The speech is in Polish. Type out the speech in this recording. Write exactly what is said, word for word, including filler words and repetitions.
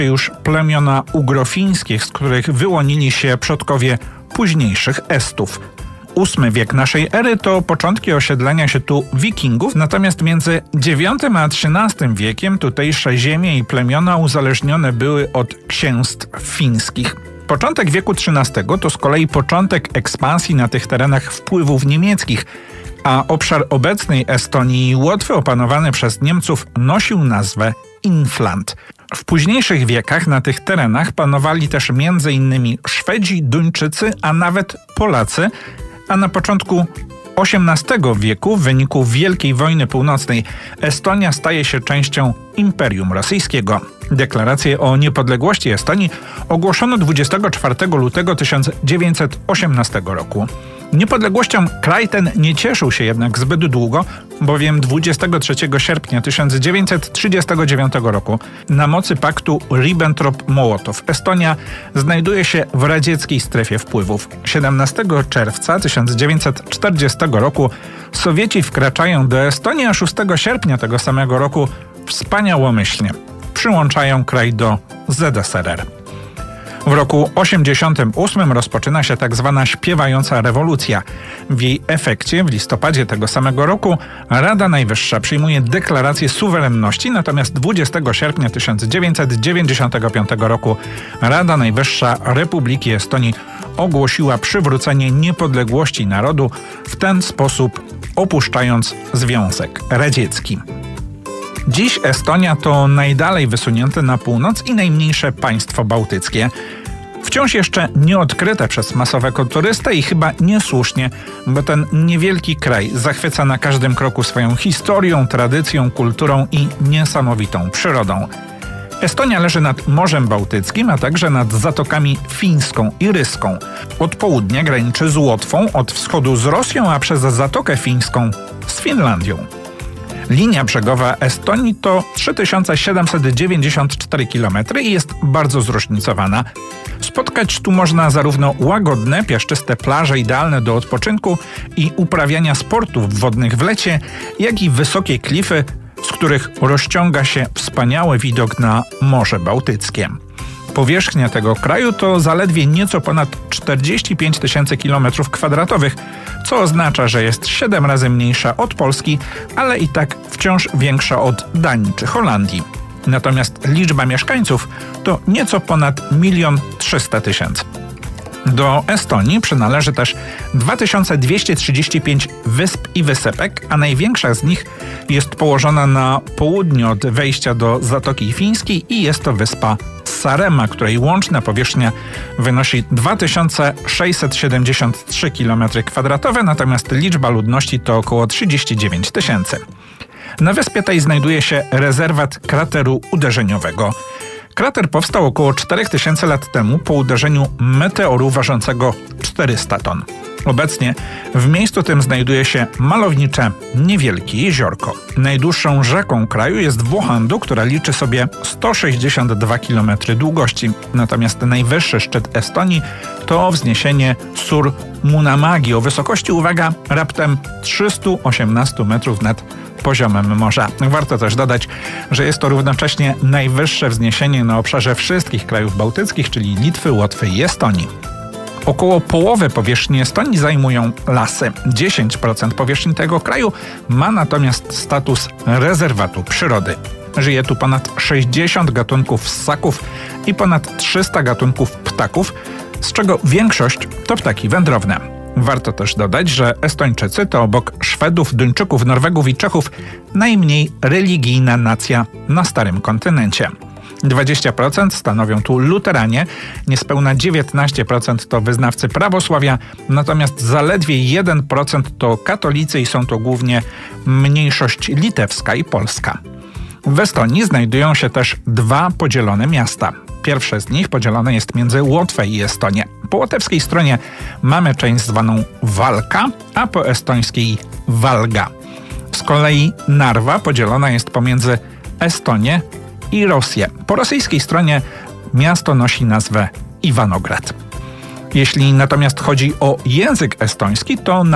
już plemiona ugrofińskie, z których wyłonili się przodkowie późniejszych Estów. ósmy wiek naszej ery to początki osiedlenia się tu Wikingów, natomiast między dziewiątym a trzynastym wiekiem tutejsze ziemie i plemiona uzależnione były od księstw fińskich. Początek wieku trzynastego to z kolei początek ekspansji na tych terenach wpływów niemieckich, a obszar obecnej Estonii i Łotwy opanowany przez Niemców nosił nazwę Infland. W późniejszych wiekach na tych terenach panowali też między innymi Szwedzi, Duńczycy, a nawet Polacy, a na początku osiemnastego wieku w wyniku Wielkiej Wojny Północnej Estonia staje się częścią Imperium Rosyjskiego. Deklarację o niepodległości Estonii ogłoszono dwudziestego czwartego lutego tysiąc dziewięćset osiemnastego roku. Niepodległością kraj ten nie cieszył się jednak zbyt długo, bowiem dwudziestego trzeciego sierpnia tysiąc dziewięćset trzydziestego dziewiątego roku na mocy paktu Ribbentrop-Mołotow Estonia znajduje się w radzieckiej strefie wpływów. siedemnastego czerwca tysiąc dziewięćset czterdziestego roku Sowieci wkraczają do Estonii, a szóstego sierpnia tego samego roku wspaniałomyślnie przyłączają kraj do Z S R R. W roku osiemdziesiątym ósmym rozpoczyna się tak zwana śpiewająca rewolucja. W jej efekcie w listopadzie tego samego roku Rada Najwyższa przyjmuje deklarację suwerenności, natomiast dwudziestego sierpnia tysiąc dziewięćset dziewięćdziesiątego piątego roku Rada Najwyższa Republiki Estonii ogłosiła przywrócenie niepodległości narodu, w ten sposób opuszczając Związek Radziecki. Dziś Estonia to najdalej wysunięte na północ i najmniejsze państwo bałtyckie. Wciąż jeszcze nieodkryte przez masowego turystę i chyba niesłusznie, bo ten niewielki kraj zachwyca na każdym kroku swoją historią, tradycją, kulturą i niesamowitą przyrodą. Estonia leży nad Morzem Bałtyckim, a także nad Zatokami Fińską i Ryską. Od południa graniczy z Łotwą, od wschodu z Rosją, a przez Zatokę Fińską z Finlandią. Linia brzegowa Estonii to trzy tysiące siedemset dziewięćdziesiąt cztery kilometry i jest bardzo zróżnicowana. Spotkać tu można zarówno łagodne, piaszczyste plaże idealne do odpoczynku i uprawiania sportów wodnych w lecie, jak i wysokie klify, z których rozciąga się wspaniały widok na Morze Bałtyckie. Powierzchnia tego kraju to zaledwie nieco ponad czterdzieści pięć tysięcy kilometrów kwadratowych, co oznacza, że jest siedem razy mniejsza od Polski, ale i tak wciąż większa od Danii czy Holandii. Natomiast liczba mieszkańców to nieco ponad milion trzysta tysięcy. Do Estonii przynależy też dwa tysiące dwieście trzydzieści pięć wysp i wysepek, a największa z nich jest położona na południu od wejścia do Zatoki Fińskiej i jest to wyspa Saaremaa, której łączna powierzchnia wynosi dwa tysiące sześćset siedemdziesiąt trzy kilometry kwadratowe, natomiast liczba ludności to około trzydzieści dziewięć tysięcy. Na wyspie tej znajduje się rezerwat krateru uderzeniowego. Krater powstał około cztery tysiące lat temu po uderzeniu meteoru ważącego czterysta ton. Obecnie w miejscu tym znajduje się malownicze, niewielkie jeziorko. Najdłuższą rzeką kraju jest Włohandu, która liczy sobie sto sześćdziesiąt dwa kilometry długości. Natomiast najwyższy szczyt Estonii to wzniesienie Sur Munamagi o wysokości, uwaga, raptem trzysta osiemnaście metrów nad poziomem morza. Warto też dodać, że jest to równocześnie najwyższe wzniesienie na obszarze wszystkich krajów bałtyckich, czyli Litwy, Łotwy i Estonii. Około połowę powierzchni Estonii zajmują lasy. dziesięć procent powierzchni tego kraju ma natomiast status rezerwatu przyrody. Żyje tu ponad sześćdziesiąt gatunków ssaków i ponad trzysta gatunków ptaków, z czego większość to ptaki wędrowne. Warto też dodać, że Estończycy to obok Szwedów, Duńczyków, Norwegów i Czechów najmniej religijna nacja na starym kontynencie. dwadzieścia procent stanowią tu luteranie, niespełna dziewiętnaście procent to wyznawcy prawosławia, natomiast zaledwie jeden procent to katolicy i są to głównie mniejszość litewska i polska. W Estonii znajdują się też dwa podzielone miasta. Pierwsze z nich podzielone jest między Łotwę i Estonię. Po łotewskiej stronie mamy część zwaną Valka, a po estońskiej Valga. Z kolei Narwa podzielona jest pomiędzy Estonię i Rosję. Po rosyjskiej stronie miasto nosi nazwę Iwanograd. Jeśli natomiast chodzi o język estoński, to